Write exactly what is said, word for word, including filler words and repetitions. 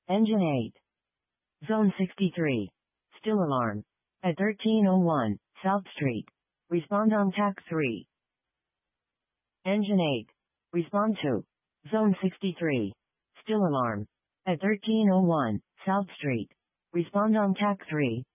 Engine eight. Zone sixty-three. Still alarm. At thirteen oh one, South Street. Respond on T A C three. Engine eight. Respond to. Zone sixty-three. Still alarm. At thirteen oh one, South Street. Respond on T A C three.